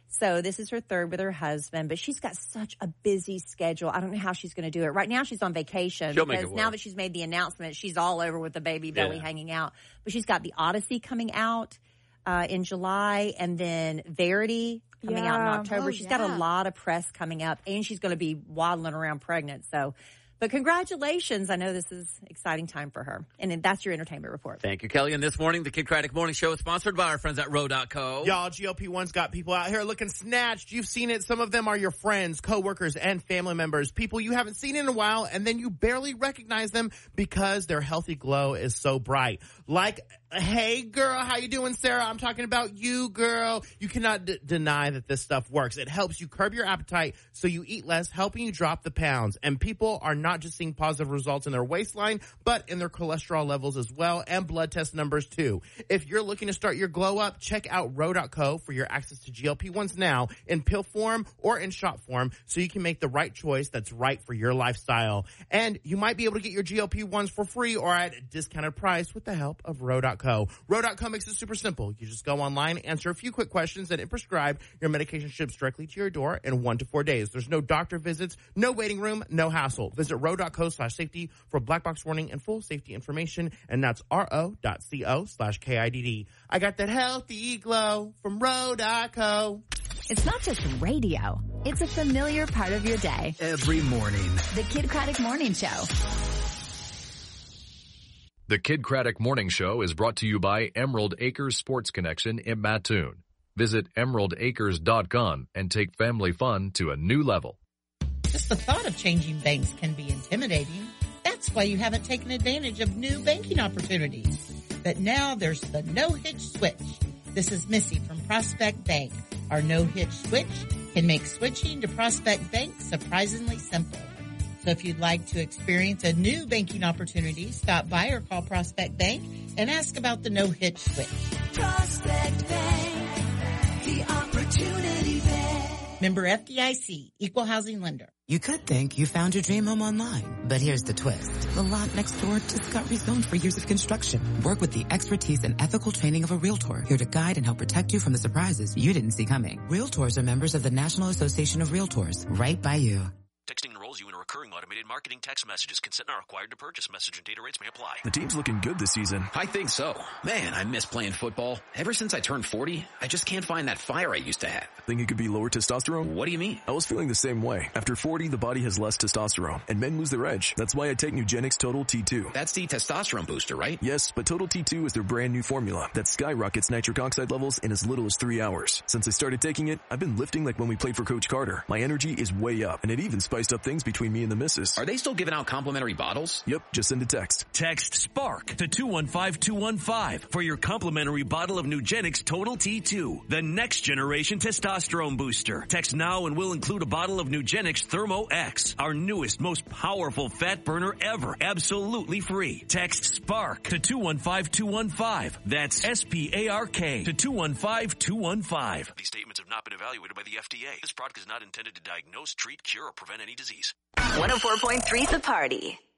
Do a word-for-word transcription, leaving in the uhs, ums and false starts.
So this is her third with her husband, but she's got such a busy schedule. I don't know how she's going to do it. Right now she's on vacation She'll because make it now work. that she's made the announcement, she's all over with the baby belly Yeah. hanging out. But she's got the Odyssey coming out uh, in July, and then Verity coming Yeah. out in October. Oh, She's yeah. got a lot of press coming up, and she's going to be waddling around pregnant. So, but congratulations. I know this is an exciting time for her. And then that's your entertainment report. Thank you, Kelly. And this morning, the Kid Craddock Morning Show is sponsored by our friends at Row dot co. Y'all, G L P one's got people out here looking snatched. You've seen it. Some of them are your friends, coworkers, and family members. People you haven't seen in a while, and then you barely recognize them because their healthy glow is so bright. Like, hey, girl, how you doing, Sarah? I'm talking about you, girl. You cannot d- deny that this stuff works. It helps you curb your appetite so you eat less, helping you drop the pounds. And people are not just seeing positive results in their waistline, but in their cholesterol levels as well, and blood test numbers too. If you're looking to start your glow up, check out Row dot co for your access to G L P ones now in pill form or in shot form, so you can make the right choice that's right for your lifestyle. And you might be able to get your G L P ones for free or at a discounted price with the help of Row dot co. Row dot co makes it super simple. You just go online, answer a few quick questions, and it prescribe your medication ships directly to your door in one to four days. There's no doctor visits, no waiting room, no hassle. Visit Row dot co slash safety for black box warning and full safety information, and that's ro dot co slash K I D D. I got that healthy glow from Row dot co. It's not just radio. It's a familiar part of your day. Every morning. The Kid Craddock Morning Show. The Kid Craddock Morning Show is brought to you by Emerald Acres Sports Connection in Mattoon. Visit emerald acres dot com and take family fun to a new level. Just the thought of changing banks can be intimidating. That's why you haven't taken advantage of new banking opportunities. But now there's the no-hitch switch. This is Missy from Prospect Bank. Our no-hitch switch can make switching to Prospect Bank surprisingly simple. So if you'd like to experience a new banking opportunity, stop by or call Prospect Bank and ask about the no-hitch switch. Prospect Bank, the opportunity bank. Member F D I C, Equal Housing Lender. You could think you found your dream home online, but here's the twist. The lot next door just got rezoned for years of construction. Work with the expertise and ethical training of a Realtor, here to guide and help protect you from the surprises you didn't see coming. Realtors are members of the National Association of Realtors, right by you. Texting enrolls you in a recurring automated marketing text messages. Consent not required to purchase. Message and data rates may apply. The team's looking good this season. I think so. Man, I miss playing football. Ever since I turned forty, I just can't find that fire I used to have. Think it could be lower testosterone? What do you mean? I was feeling the same way. After forty, the body has less testosterone, and men lose their edge. That's why I take Nugenix Total T two. That's the testosterone booster, right? Yes, but Total T two is their brand new formula that skyrockets nitric oxide levels in as little as three hours. Since I started taking it, I've been lifting like when we played for Coach Carter. My energy is way up, and it even spiced up things between me and the missus. Are they still giving out complimentary bottles? Yep, just send a text. Text SPARK to two one five two one five for your complimentary bottle of Nugenix Total T two, the next generation testosterone booster. Text now and we'll include a bottle of Nugenix Thermo X, our newest, most powerful fat burner ever, absolutely free. Text SPARK to two one five two one five. That's S P A R K to two one five two one five. These statements have not been evaluated by the F D A. This product is not intended to diagnose, treat, cure, or prevent any disease. one oh four point three The Party.